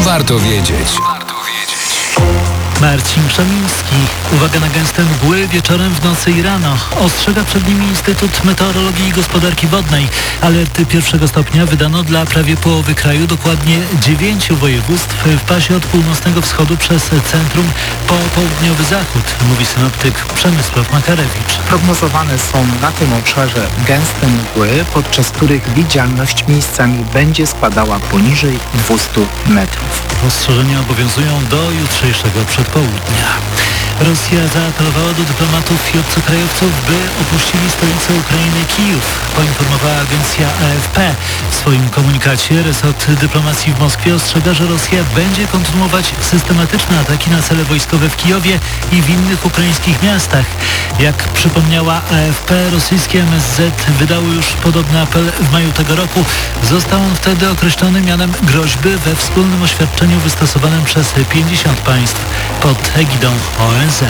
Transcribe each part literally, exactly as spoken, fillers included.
Warto wiedzieć. Marcin Krzemiński. Uwaga na gęste mgły wieczorem, w nocy i rano. Ostrzega przed nimi Instytut Meteorologii i Gospodarki Wodnej. Alerty pierwszego stopnia wydano dla prawie połowy kraju, dokładnie dziewięciu województw w pasie od północnego wschodu przez centrum po południowy zachód, mówi synoptyk Przemysław Makarewicz. Prognozowane są na tym obszarze gęste mgły, podczas których widzialność miejscami będzie spadała poniżej dwieście metrów. Ostrzeżenia obowiązują do jutrzejszego przedpołudnia. Rosja zaapelowała do dyplomatów i obcokrajowców, by opuścili stolicę Ukrainy, Kijów, poinformowała agencja A F P. W swoim komunikacie resort dyplomacji w Moskwie ostrzega, że Rosja będzie kontynuować systematyczne ataki na cele wojskowe w Kijowie i w innych ukraińskich miastach. Jak przypomniała A F P, rosyjskie M S Z wydało już podobny apel w maju tego roku. Został on wtedy określony mianem groźby we wspólnym oświadczeniu wystosowanym przez pięćdziesiąt państw pod egidą O N Z.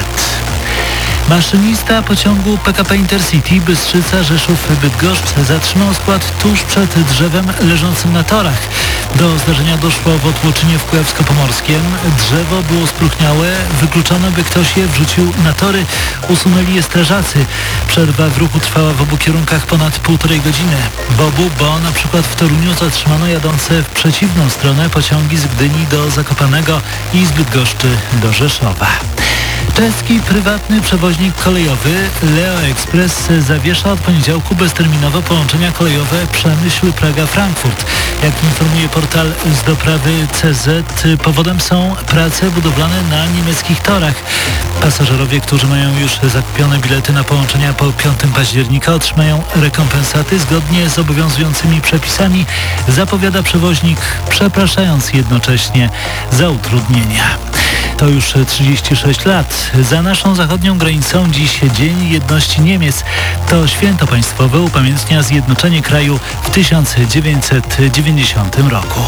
Maszynista pociągu P K P Intercity Bystrzyca Rzeszów Bydgoszcz zatrzymał skład tuż przed drzewem leżącym na torach. Do zdarzenia doszło w Otłoczynie w Kujawsko-Pomorskiem. Drzewo było spróchniałe, wykluczono, by ktoś je wrzucił na tory. Usunęli je strażacy. Przerwa w ruchu trwała w obu kierunkach ponad półtorej godziny. W obu, bo na przykład w Toruniu zatrzymano jadące w przeciwną stronę pociągi z Gdyni do Zakopanego i z Bydgoszczy do Rzeszowa. Czeski prywatny przewoźnik kolejowy Leo Express zawiesza od poniedziałku bezterminowo połączenia kolejowe Przemyśl-Praga-Frankfurt. Jak informuje portal z doprawy C Z, powodem są prace budowlane na niemieckich torach. Pasażerowie, którzy mają już zakupione bilety na połączenia po piątego października, otrzymają rekompensaty zgodnie z obowiązującymi przepisami, zapowiada przewoźnik, przepraszając jednocześnie za utrudnienia. To już trzydzieści sześć lat. Za naszą zachodnią granicą dziś Dzień Jedności Niemiec. To święto państwowe upamiętnia zjednoczenie kraju w tysiąc dziewięćset dziewięćdziesiątym roku.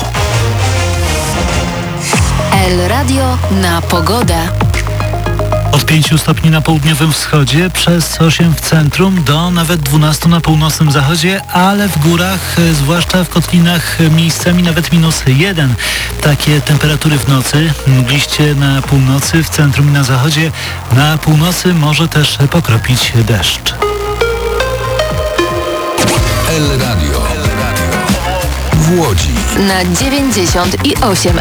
El Radio na pogodę. Od pięciu stopni na południowym wschodzie, przez osiem w centrum, do nawet dwunastu na północnym zachodzie, ale w górach, zwłaszcza w kotlinach, miejscami nawet minus jeden. Takie temperatury w nocy, mgliście na północy, w centrum i na zachodzie. Na północy może też pokropić deszcz. El Radio w Łodzi Na dziewięćdziesiąt i osiem